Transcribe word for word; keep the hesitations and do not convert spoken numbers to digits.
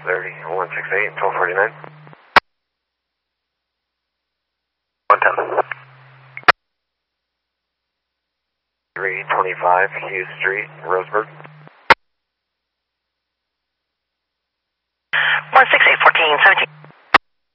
thirty, one sixty-eight, twelve forty-nine. one ten. three twenty-five Hughes Street, Roseburg.